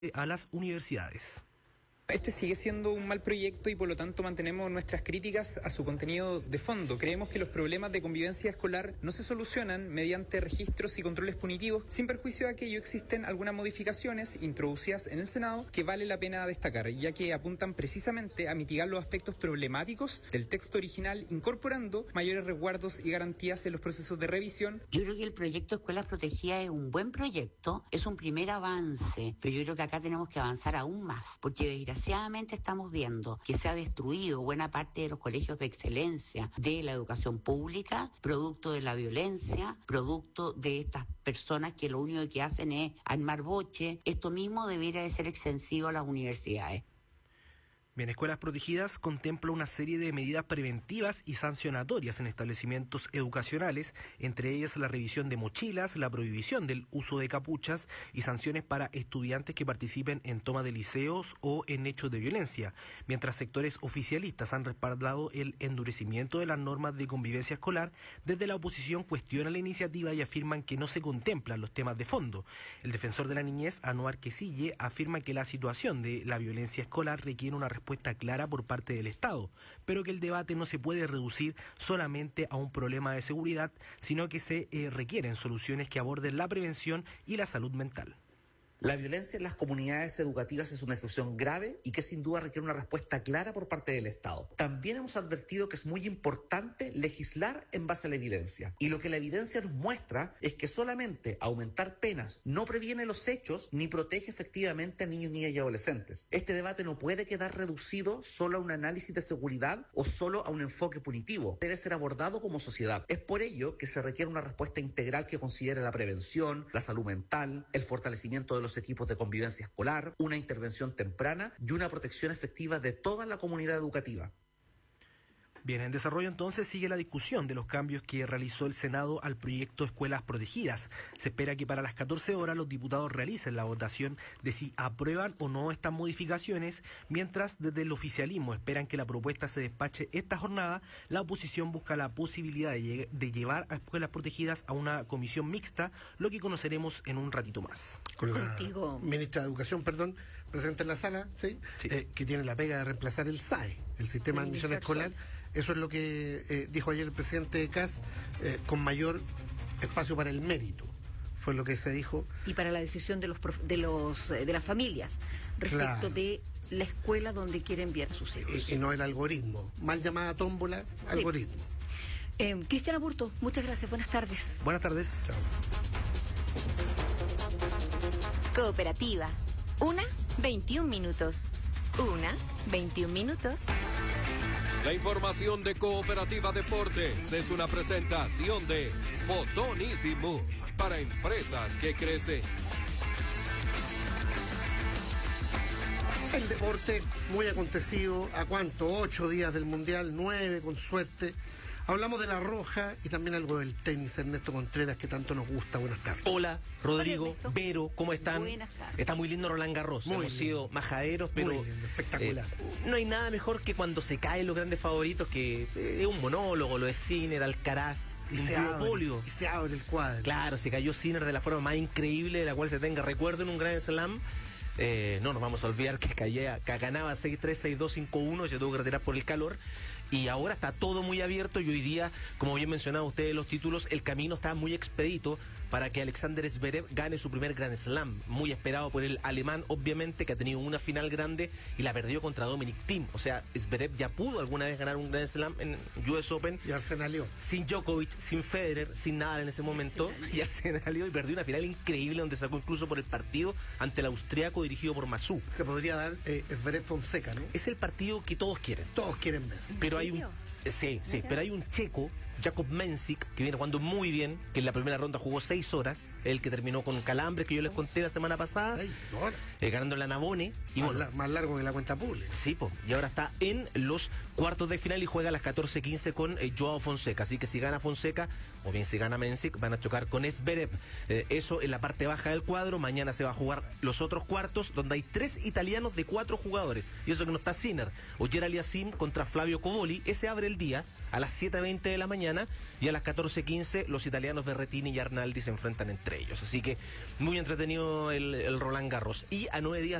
a las universidades. Este sigue siendo un mal proyecto y por lo tanto mantenemos nuestras críticas a su contenido de fondo. Creemos que los problemas de convivencia escolar no se solucionan mediante registros y controles punitivos, sin perjuicio de que ello existen algunas modificaciones introducidas en el Senado que vale la pena destacar, ya que apuntan precisamente a mitigar los aspectos problemáticos del texto original, incorporando mayores resguardos y garantías en los procesos de revisión. Yo creo que el proyecto Escuelas Protegidas es un buen proyecto, es un primer avance, pero yo creo que acá tenemos que avanzar aún más, porque desgraciadamente estamos viendo que se ha destruido buena parte de los colegios de excelencia de la educación pública, producto de la violencia, producto de estas personas que lo único que hacen es armar boche. Esto mismo debería de ser extensivo a las universidades. Bien, Escuelas Protegidas contempla una serie de medidas preventivas y sancionatorias en establecimientos educacionales, entre ellas la revisión de mochilas, la prohibición del uso de capuchas y sanciones para estudiantes que participen en toma de liceos o en hechos de violencia, mientras sectores oficialistas han respaldado el endurecimiento de las normas de convivencia escolar. Desde la oposición cuestionan la iniciativa y afirman que no se contemplan los temas de fondo. El defensor de la niñez, Anuar Quesille, afirma que la situación de la violencia escolar requiere una respuesta clara por parte del Estado, pero que el debate no se puede reducir solamente a un problema de seguridad, sino que se requieren soluciones que aborden la prevención y la salud mental. La violencia en las comunidades educativas es una situación grave y que sin duda requiere una respuesta clara por parte del Estado. También hemos advertido que es muy importante legislar en base a la evidencia. Y lo que la evidencia nos muestra es que solamente aumentar penas no previene los hechos ni protege efectivamente a niños, niñas y adolescentes. Este debate no puede quedar reducido solo a un análisis de seguridad o solo a un enfoque punitivo. Debe ser abordado como sociedad. Es por ello que se requiere una respuesta integral que considere la prevención, la salud mental, el fortalecimiento de los equipos de convivencia escolar, una intervención temprana y una protección efectiva de toda la comunidad educativa. Bien, en desarrollo entonces sigue la discusión de los cambios que realizó el Senado al proyecto Escuelas Protegidas. Se espera que para las 14 horas los diputados realicen la votación de si aprueban o no estas modificaciones, mientras desde el oficialismo esperan que la propuesta se despache esta jornada. La oposición busca la posibilidad de llevar a Escuelas Protegidas a una comisión mixta, lo que conoceremos en un ratito más. Con la ministra de Educación, presente en la sala, ¿sí? Sí. Que tiene la pega de reemplazar el SAE, el Sistema de Admisión Escolar. Eso es lo que dijo ayer el presidente Kast, con mayor espacio para el mérito, fue lo que se dijo. Y para la decisión de las familias respecto de la escuela donde quieren enviar a sus hijos. Y no el algoritmo, mal llamada tómbola, algoritmo. Cristian Aburto, muchas gracias, buenas tardes. Buenas tardes. Chao. Cooperativa. 21 minutos. 21 minutos. La información de Cooperativa Deportes es una presentación de Fotonísimo para empresas que crecen. El deporte muy acontecido, ¿a cuánto? 8 días del Mundial, 9 con suerte. Hablamos de la Roja y también algo del tenis, Ernesto Contreras, que tanto nos gusta. Buenas tardes. Hola, Rodrigo, Vero, ¿cómo están? Buenas tardes. Está muy lindo Roland Garros. Hemos sido majaderos, pero muy lindo, espectacular. No hay nada mejor que cuando se caen los grandes favoritos, que es un monólogo, lo de Sinner, Alcaraz, y un duopolio. Y se abre el cuadro. Claro, se cayó Sinner de la forma más increíble de la cual se tenga recuerdo en un Grand Slam. No nos vamos a olvidar que ganaba 6-3, 6-2, 5-1, se tuvo que retirar por el calor. Y ahora está todo muy abierto y hoy día, como bien mencionado ustedes los títulos, el camino está muy expedito para que Alexander Zverev gane su primer Grand Slam, muy esperado por el alemán, obviamente, que ha tenido una final grande y la perdió contra Dominic Thiem. O sea, Zverev ya pudo alguna vez ganar un Grand Slam en US Open. Y arsenalió. Sin Djokovic, sin Federer, sin nada en ese momento. Y arsenalió y perdió una final increíble donde sacó incluso por el partido ante el austriaco dirigido por Massú. Se podría dar Zverev Fonseca, ¿no? Es el partido que todos quieren. Todos quieren ver. Pero hay un... Sí, pero hay un checo, Jakub Mensik, que viene jugando muy bien, que en la primera ronda jugó 6 horas, el que terminó con calambres que yo les conté la semana pasada. 6 horas. Ganando la Navone. Y más largo que la cuenta pública. Sí, y ahora está en los cuartos de final y juega a las 14:15 con Joao Fonseca. Así que si gana Fonseca, o bien si gana Mensik, van a chocar con Zverev. Eso en la parte baja del cuadro. Mañana se va a jugar los otros cuartos, donde hay 3 italianos de 4 jugadores. Y eso que no está Sinner. Oyer Aliassime contra Flavio Covoli. Ese abre el día a las 7:20 de la mañana, y a las 14:15 los italianos Berrettini y Arnaldi se enfrentan entre ellos. Así que muy entretenido el Roland Garros. Y a 9 días